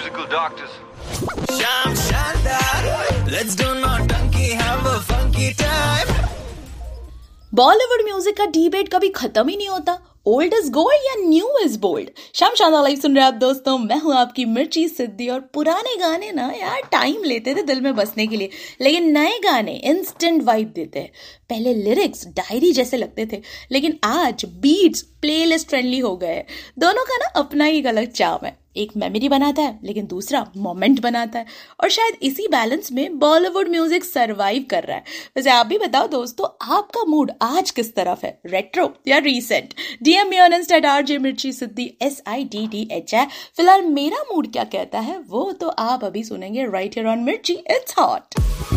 musical doctors. Sham Shandar, let's do naughty, have a funky time. Bollywood music का debate कभी खत्म ही नहीं होता। ओल्ड इज गोल्ड या न्यू इज बोल्ड। शाम शानदार लाइव सुन रहे हैं आप दोस्तों, मैं हूं आपकी मिर्ची सिद्धि। और पुराने गाने ना यार टाइम लेते थे दिल में बसने के लिए, लेकिन नए गाने इंस्टेंट वाइब देते हैं। पहले लिरिक्स डायरी जैसे लगते थे, लेकिन आज बीट्स प्लेलिस्ट फ्रेंडली हो गए। दोनों का ना अपना ही एक अलग चार्म है। एक मेमोरी बनाता है, लेकिन दूसरा मोमेंट बनाता है। और शायद इसी बैलेंस में बॉलीवुड म्यूजिक सरवाइव कर रहा है। वैसे आप भी बताओ दोस्तों, आपका मूड आज किस तरफ है, रेट्रो या recent? DM me on Insta RJ मिर्ची सिद्धि SIDDH है। फिलहाल मेरा मूड क्या कहता है वो तो आप अभी सुनेंगे राइट हियर ऑन मिर्ची इट्स हॉट।